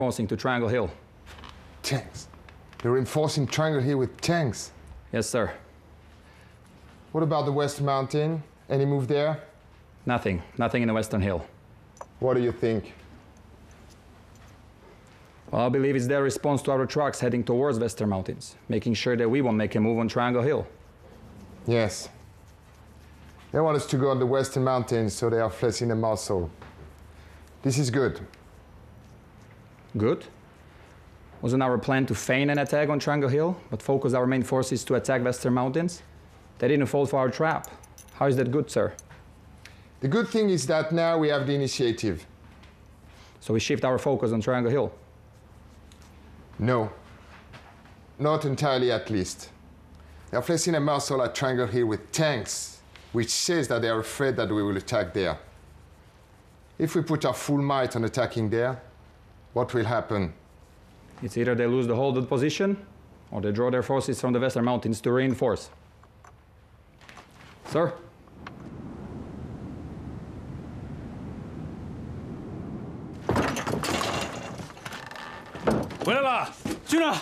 Crossing to Triangle Hill. Tanks. They're reinforcing Triangle Hill with tanks. Yes, sir. What about the West Mountain? Any move there? Nothing. Nothing in the Western Hill. What do you think? Well, I believe it's their response to our trucks heading towards Western Mountains, making sure that we won't make a move on Triangle Hill. Yes. They want us to go on the Western Mountains, so they are flexing the muscle. This is good. Good. Wasn't our plan to feign an attack on Triangle Hill, but focus our main forces to attack Western Mountains? They didn't fall for our trap. How is that good, sir? The good thing is that now we have the initiative. So we shift our focus on Triangle Hill? No. Not entirely, at least. They are flexing a muscle at Triangle Hill with tanks, which says that they are afraid that we will attack there. If we put our full might on attacking there, what will happen? It's either they lose the hold of the position, or they draw their forces from the Western Mountains to reinforce. Sir? 回来了， 局长，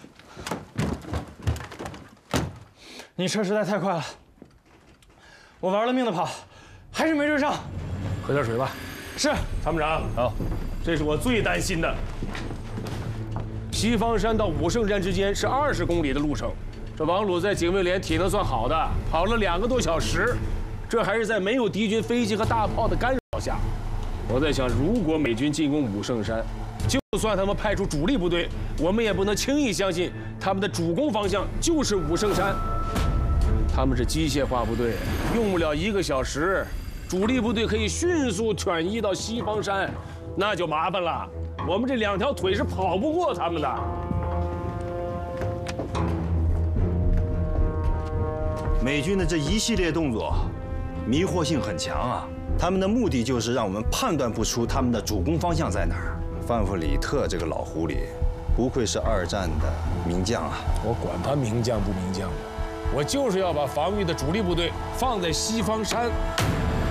你车实在太快了，我玩了命的跑，还是没追上。 喝点水吧。 是， 参谋长。好，这是我最担心的。西方山到武圣山之间是20公里的路程，这王鲁在警卫连体能算好的，跑了2个多小时，这还是在没有敌军飞机和大炮的干扰下。我在想，如果美军进攻武圣山， 就算他们派出主力部队，我们也不能轻易相信他们的主攻方向就是武圣山。他们是机械化部队，用不了1个小时，主力部队可以迅速转移到西方山，那就麻烦了。我们这2条腿是跑不过他们的。 美军的这一系列动作，迷惑性很强啊！他们的目的就是让我们判断不出他们的主攻方向在哪儿。 范弗里特这个老狐狸，不愧是2战的名将啊！ 我管他名将不名将的，我就是要把防御的主力部队放在西方山。